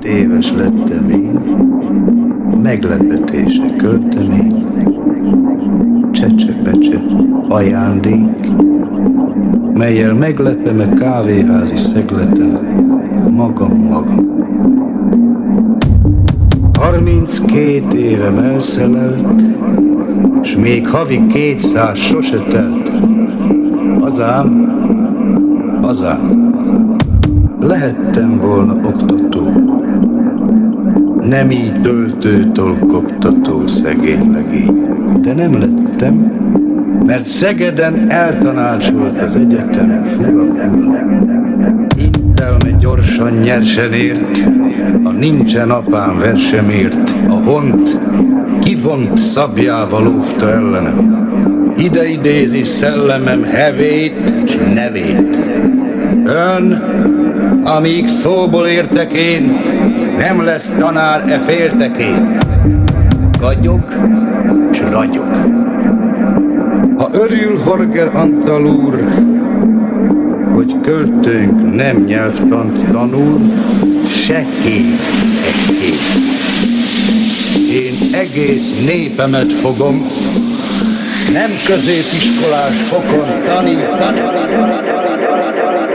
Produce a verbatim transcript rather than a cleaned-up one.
éves lettem én, meglepetése költemény, csecsepecse ajándék, mellyel meglepem a kávéházi szegleten magam-magam. Harminckét évem elszelelt, s még havi kétszáz sose telt. Hazám, hazám, lehettem volna oktató, nem így töltőtől koptató szegény legény. De nem lettem, mert Szegeden eltanácsolt az egyetem fura ura. Intelme gyorsan nyersen ért, a nincsen apám versemért, a hont kivont szabjával óvta ellenem. Ide idézi szellemem hevét s nevét. Ön, amíg szóból értek én, nem lesz tanár e féltekén. Gagyog s ragyog. Ha örül Horger Antal úr, hogy költőnk nem nyelvtant tanul, se kép egy kép. Én egész népemet fogom, nem középiskolás fokon tanítani.